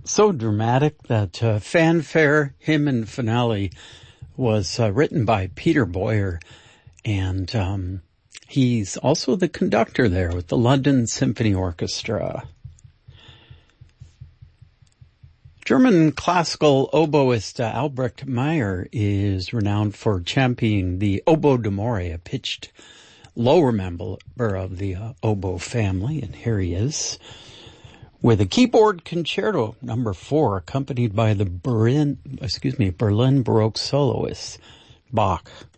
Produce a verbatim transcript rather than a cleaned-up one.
So dramatic that uh, fanfare, hymn and finale was uh, written by Peter Boyer, and um, he's also the conductor there with the London Symphony Orchestra. German classical oboist uh, Albrecht Meyer is renowned for championing the oboe d'amore, a pitched lower member of the uh, oboe family, and here he is with a keyboard concerto number four, accompanied by the Berlin, excuse me, Berlin Baroque soloist Bach.